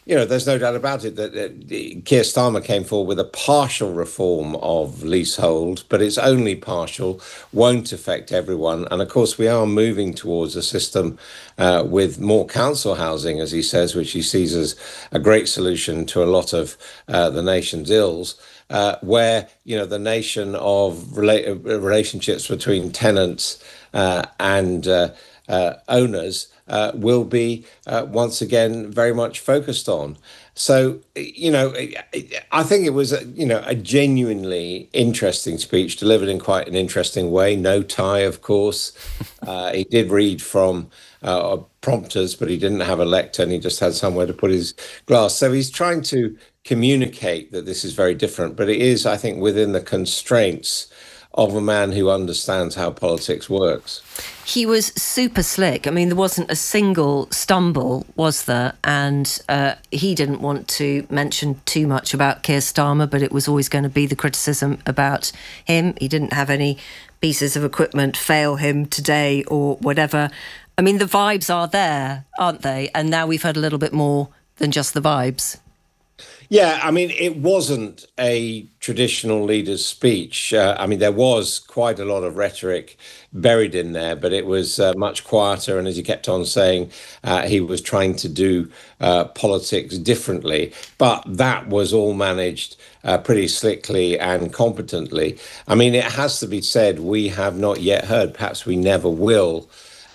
you know, there's no doubt about it that uh, Keir Starmer came forward with a partial reform of leasehold, but it's only partial, won't affect everyone. And of course, we are moving towards a system uh, with more council housing, as he says, which he sees as a great solution to a lot of uh, the nation's ills. Uh, where, you know, the nation of rela- relationships between tenants uh, and uh, uh, owners uh, will be uh, once again very much focused on. So, you know, I think it was, a, you know, a genuinely interesting speech delivered in quite an interesting way. No tie, of course. Uh, he did read from uh, prompters, but he didn't have a lectern. He just had somewhere to put his glass. So he's trying to communicate that this is very different, but it is, I think, within the constraints of a man who understands how politics works. He was super slick. I mean, there wasn't a single stumble, was there? And uh, he didn't want to mention too much about Keir Starmer, but it was always going to be the criticism about him. He didn't have any pieces of equipment fail him today or whatever. I mean, the vibes are there, aren't they? And now we've heard a little bit more than just the vibes. Yeah, I mean, it wasn't a traditional leader's speech. Uh, I mean, there was quite a lot of rhetoric buried in there, but it was uh, much quieter. And as he kept on saying, uh, he was trying to do uh, politics differently. But that was all managed uh, pretty slickly and competently. I mean, it has to be said, we have not yet heard, perhaps we never will,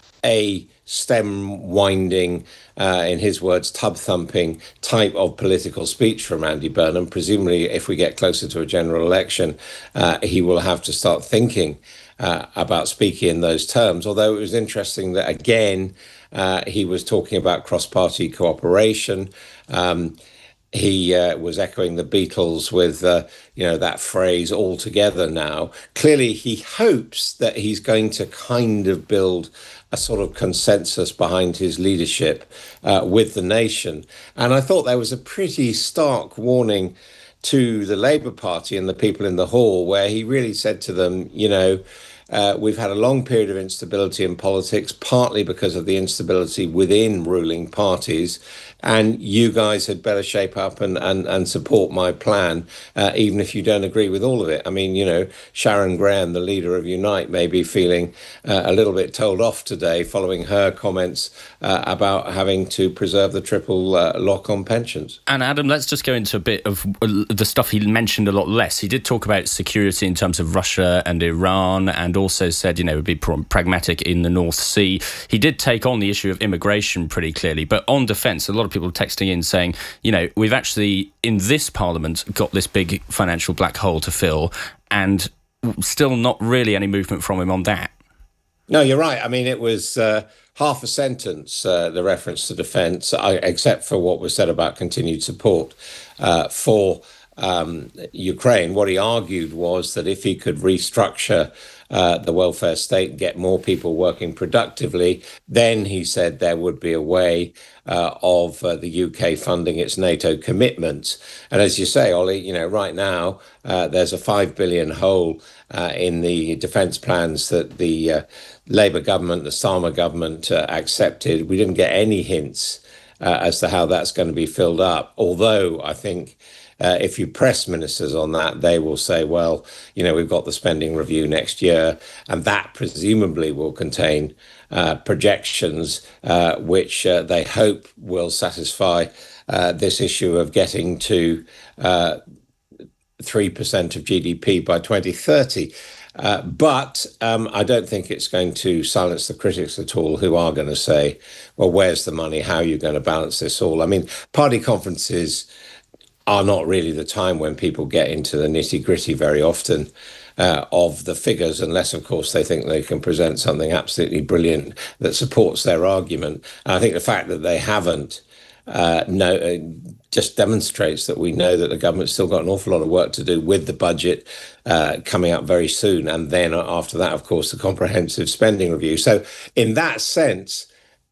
a stem-winding, uh, in his words, tub-thumping type of political speech from Andy Burnham. Presumably, if we get closer to a general election, uh, he will have to start thinking uh, about speaking in those terms. Although it was interesting that, again, uh, he was talking about cross-party cooperation. Um, He uh, was echoing the Beatles with, uh, you know, that phrase all together now. Clearly, he hopes that he's going to kind of build a sort of consensus behind his leadership uh, with the nation. And I thought there was a pretty stark warning to the Labour Party and the people in the hall, where he really said to them, you know, Uh, we've had a long period of instability in politics, partly because of the instability within ruling parties. And you guys had better shape up and, and, and support my plan, uh, even if you don't agree with all of it. I mean, you know, Sharon Graham, the leader of Unite, may be feeling uh, a little bit told off today following her comments uh, about having to preserve the triple uh, lock on pensions. And Adam, let's just go into a bit of the stuff he mentioned a lot less. He did talk about security in terms of Russia and Iran, and also said, you know, would be pr- pragmatic in the North Sea. He did take on the issue of immigration pretty clearly, but on defence, a lot of people texting in saying, you know, we've actually, in this Parliament, got this big financial black hole to fill, and still not really any movement from him on that. No, you're right. I mean, it was uh, half a sentence, uh, the reference to defence, except for what was said about continued support uh, for um, Ukraine. What he argued was that if he could restructure Uh, the welfare state, get more people working productively, then he said there would be a way uh, of uh, the U K funding its NATO commitments. And as you say, Ollie, you know, right now uh, there's a five billion hole uh, in the defence plans that the uh, Labour government, the Starmer government uh, accepted. We didn't get any hints uh, as to how that's going to be filled up, although I think Uh, if you press ministers on that, they will say, well, you know, we've got the spending review next year, and that presumably will contain uh, projections uh, which uh, they hope will satisfy uh, this issue of getting to uh, three percent of G D P by twenty thirty. Uh, but um, I don't think it's going to silence the critics at all, who are going to say, well, where's the money? How are you going to balance this all? I mean, party conferences are not really the time when people get into the nitty-gritty very often uh, of the figures, unless, of course, they think they can present something absolutely brilliant that supports their argument. And I think the fact that they haven't uh, no, uh, just demonstrates that we know that the government's still got an awful lot of work to do with the budget uh, coming up very soon. And then after that, of course, the comprehensive spending review. So in that sense,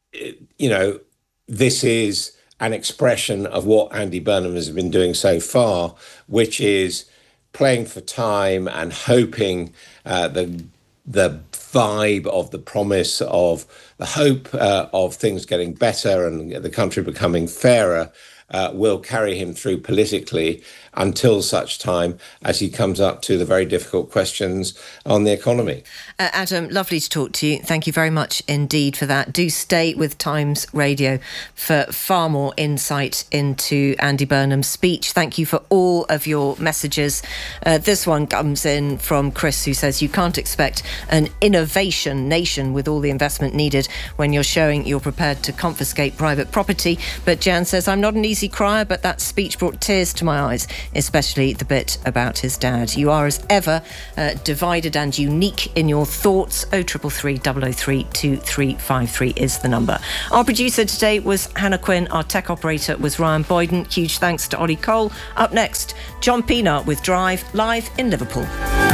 you know, this is an expression of what Andy Burnham has been doing so far, which is playing for time and hoping uh, the the vibe of the promise of the hope uh, of things getting better and the country becoming fairer uh, will carry him through politically until such time as he comes up to the very difficult questions on the economy. Uh, Adam, lovely to talk to you. Thank you very much indeed for that. Do stay with Times Radio for far more insight into Andy Burnham's speech. Thank you for all of your messages. Uh, this one comes in from Chris, who says, you can't expect an innovation nation with all the investment needed when you're showing you're prepared to confiscate private property. But Jan says, I'm not an easy crier, but that speech brought tears to my eyes, especially the bit about his dad. You are, as ever, uh, divided and unique in your thoughts. oh triple three, double oh three, two three five three is the number. Our producer today was Hannah Quinn. Our tech operator was Ryan Boyden. Huge thanks to Ollie Cole. Up next, John Pienaar with Drive, live in Liverpool.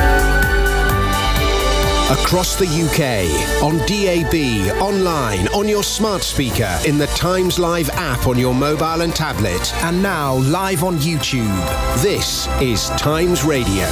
Across the U K, on D A B, online, on your smart speaker, in the Times Live app on your mobile and tablet, and now live on YouTube. This is Times Radio.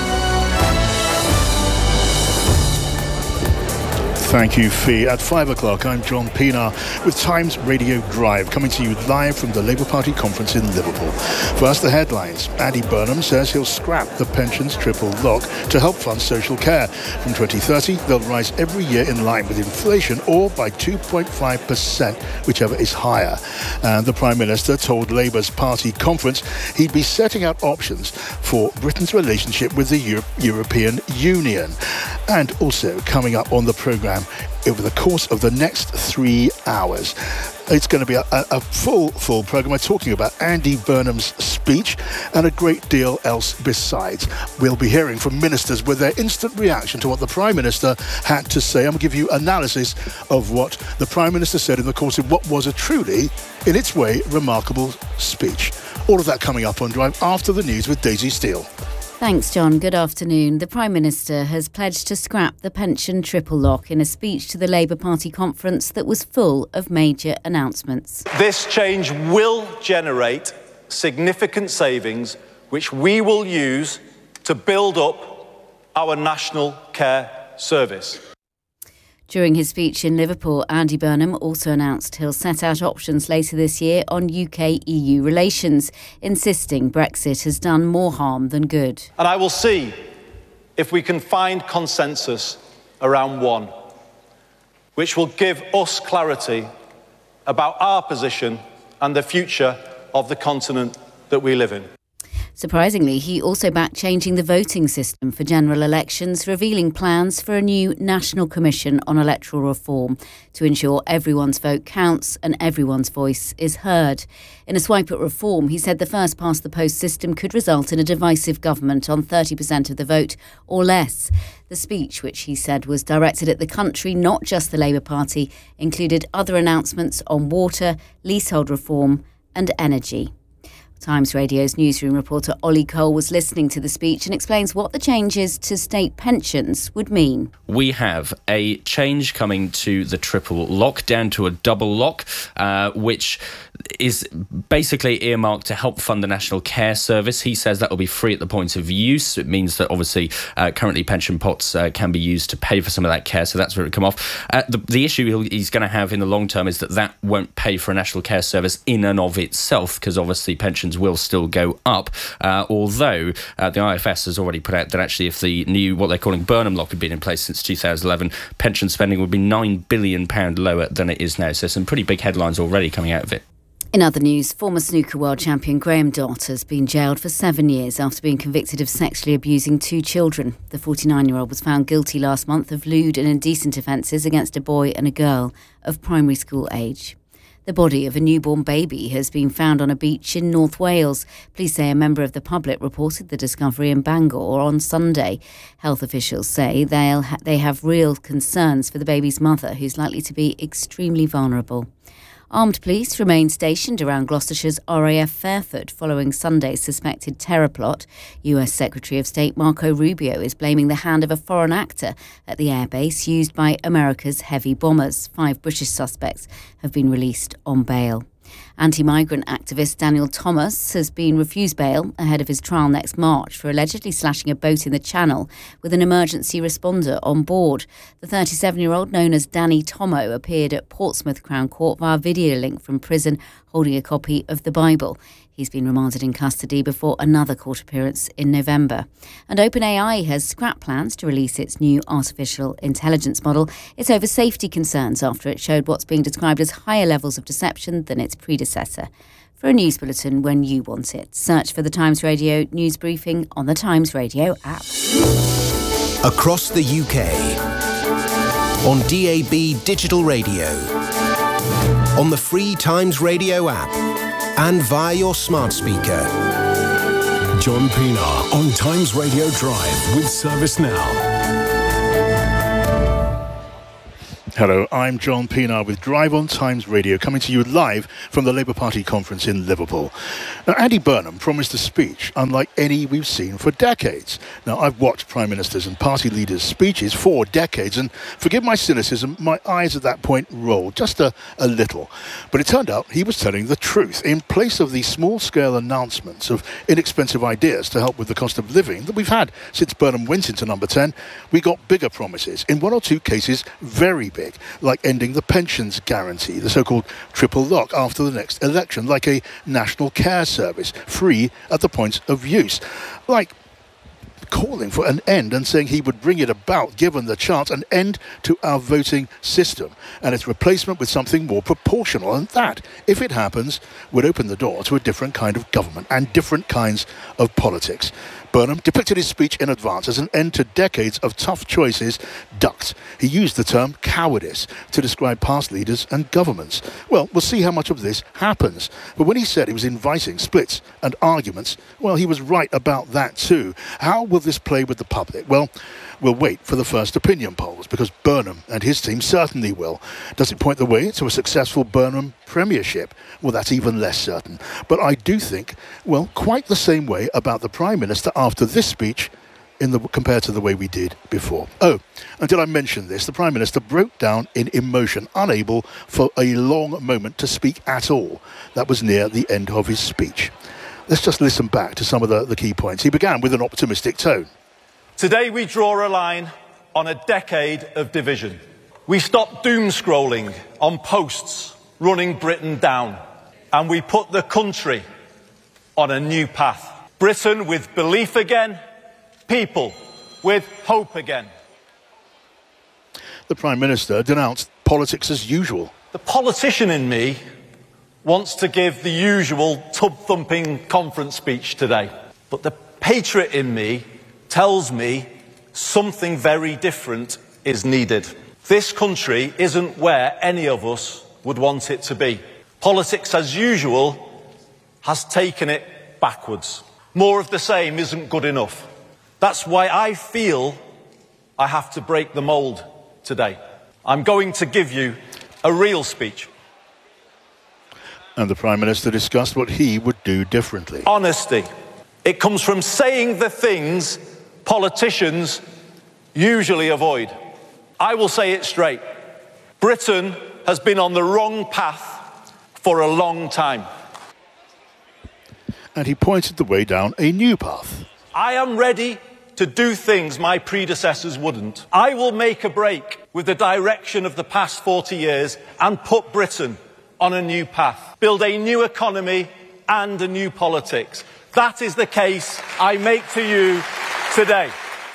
Thank you, Fee. At five o'clock, I'm John Pienaar with Times Radio Drive, coming to you live from the Labour Party conference in Liverpool. First, the headlines. Andy Burnham says he'll scrap the pensions triple lock to help fund social care. From twenty thirty, they'll rise every year in line with inflation or by two point five percent, whichever is higher. And the Prime Minister told Labour's party conference he'd be setting out options for Britain's relationship with the Euro- European Union. And also coming up on the programme over the course of the next three hours. It's going to be a, a full, full programme. We're talking about Andy Burnham's speech and a great deal else besides. We'll be hearing from ministers with their instant reaction to what the Prime Minister had to say. I'm going to give you analysis of what the Prime Minister said in the course of what was a truly, in its way, remarkable speech. All of that coming up on Drive after the news with Daisy Steele. Thanks, John. Good afternoon. The Prime Minister has pledged to scrap the pension triple lock in a speech to the Labour Party conference that was full of major announcements. This change will generate significant savings, which we will use to build up our national care service. During his speech in Liverpool, Andy Burnham also announced he'll set out options later this year on U K E U relations, insisting Brexit has done more harm than good. And I will see if we can find consensus around one, which will give us clarity about our position and the future of the continent that we live in. Surprisingly, he also backed changing the voting system for general elections, revealing plans for a new National Commission on Electoral Reform to ensure everyone's vote counts and everyone's voice is heard. In a swipe at reform, he said the first-past-the-post system could result in a divisive government on thirty percent of the vote or less. The speech, which he said was directed at the country, not just the Labour Party, included other announcements on water, leasehold reform and energy. Times Radio's newsroom reporter Ollie Cole was listening to the speech and explains what the changes to state pensions would mean. We have a change coming to the triple lock, down to a double lock, uh, which is basically earmarked to help fund the National Care Service. He says that will be free at the point of use. It means that obviously uh, currently pension pots uh, can be used to pay for some of that care, so that's where it will come off. Uh, the, the issue he's going to have in the long term is that that won't pay for a National Care Service in and of itself, because obviously pensions will still go up, uh, although uh, the I F S has already put out that actually if the new, what they're calling Burnham Lock, had been in place since two thousand eleven, pension spending would be nine billion pounds lower than it is now. So some pretty big headlines already coming out of it. In other news, former snooker world champion Graham Dott has been jailed for seven years after being convicted of sexually abusing two children. The forty-nine-year-old was found guilty last month of lewd and indecent offences against a boy and a girl of primary school age. The body of a newborn baby has been found on a beach in North Wales. Police say a member of the public reported the discovery in Bangor on Sunday. Health officials say they'll ha- they have real concerns for the baby's mother, who's likely to be extremely vulnerable. Armed police remain stationed around Gloucestershire's R A F Fairford following Sunday's suspected terror plot. U S Secretary of State Marco Rubio is blaming the hand of a foreign actor at the airbase used by America's heavy bombers. Five British suspects have been released on bail. Anti-migrant activist Daniel Thomas has been refused bail ahead of his trial next March for allegedly slashing a boat in the Channel with an emergency responder on board. The thirty-seven-year-old, known as Danny Tomo, appeared at Portsmouth Crown Court via video link from prison holding a copy of the Bible. He's been remanded in custody before another court appearance in November. And OpenAI has scrapped plans to release its new artificial intelligence model. It's over safety concerns after it showed what's being described as higher levels of deception than its predecessor. For a news bulletin when you want it, search for the Times Radio news briefing on the Times Radio app. Across the U K, on D A B digital radio, on the free Times Radio app, and via your smart speaker. John Pienaar on Times Radio Drive with ServiceNow. Hello, I'm John Pienaar with Drive on Times Radio, coming to you live from the Labour Party conference in Liverpool. Now, Andy Burnham promised a speech unlike any we've seen for decades. Now, I've watched Prime Ministers and party leaders' speeches for decades, and forgive my cynicism, my eyes at that point rolled just a, a little. But it turned out he was telling the truth. In place of the small-scale announcements of inexpensive ideas to help with the cost of living that we've had since Burnham went into number ten, we got bigger promises, in one or two cases very big, like ending the pensions guarantee, the so-called triple lock after the next election, like a national care service, free at the point of use, like calling for an end and saying he would bring it about, given the chance, an end to our voting system and its replacement with something more proportional. And that, if it happens, would open the door to a different kind of government and different kinds of politics. Burnham depicted his speech in advance as an end to decades of tough choices ducked. He used the term cowardice to describe past leaders and governments. Well, we'll see how much of this happens. But when he said he was inviting splits and arguments, well, he was right about that too. How will this play with the public? Well, we'll wait for the first opinion polls, because Burnham and his team certainly will. Does it point the way to a successful Burnham premiership? Well, that's even less certain. But I do think, well, quite the same way about the Prime Minister after this speech in the, compared to the way we did before. Oh, and did I mention this? The Prime Minister broke down in emotion, unable for a long moment to speak at all. That was near the end of his speech. Let's just listen back to some of the, the key points. He began with an optimistic tone. Today we draw a line on a decade of division. We stop doom scrolling on posts running Britain down, and we put the country on a new path. Britain with belief again, people with hope again. The Prime Minister denounced politics as usual. The politician in me wants to give the usual tub-thumping conference speech today, but the patriot in me tells me something very different is needed. This country isn't where any of us would want it to be. Politics as usual has taken it backwards. More of the same isn't good enough. That's why I feel I have to break the mould today. I'm going to give you a real speech. And the Prime Minister discussed what he would do differently. Honesty. It comes from saying the things politicians usually avoid. I will say it straight. Britain has been on the wrong path for a long time. And he pointed the way down a new path. I am ready to do things my predecessors wouldn't. I will make a break with the direction of the past forty years and put Britain on a new path. Build a new economy and a new politics. That is the case I make to you today.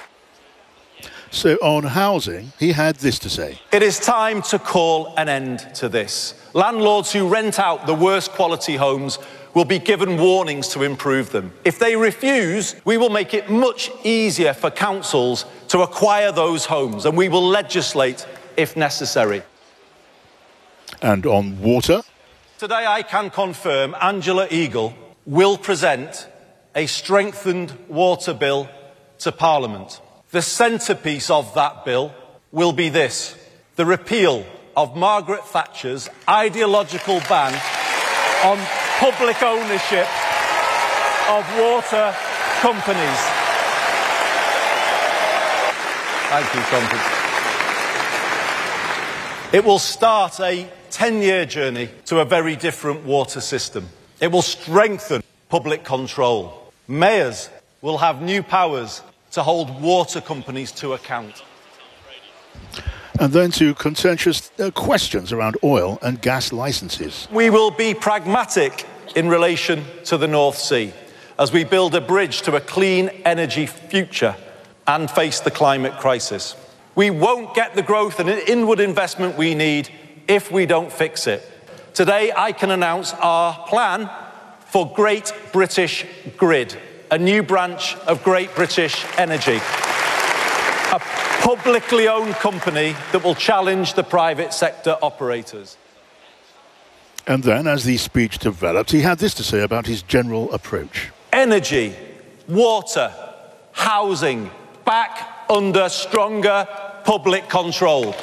So on housing, he had this to say. It is time to call an end to this. Landlords who rent out the worst quality homes will be given warnings to improve them. If they refuse, we will make it much easier for councils to acquire those homes, and we will legislate if necessary. And on water? Today I can confirm Angela Eagle will present a strengthened water bill to Parliament. The centrepiece of that bill will be this: the repeal of Margaret Thatcher's ideological ban on public ownership of water companies. Thank you, Conference. It will start a ten-year journey to a very different water system. It will strengthen public control. Mayors will have new powers to hold water companies to account. And then to contentious uh, questions around oil and gas licences. We will be pragmatic in relation to the North Sea as we build a bridge to a clean energy future and face the climate crisis. We won't get the growth and inward investment we need if we don't fix it. Today, I can announce our plan for Great British Grid, a new branch of Great British Energy, a publicly owned company that will challenge the private sector operators. And then, as the speech developed, he had this to say about his general approach. Energy, water, housing, back under stronger public control.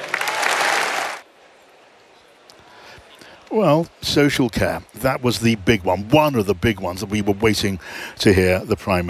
Well, social care. That was the big one, one of the big ones that we were waiting to hear the Prime Minister.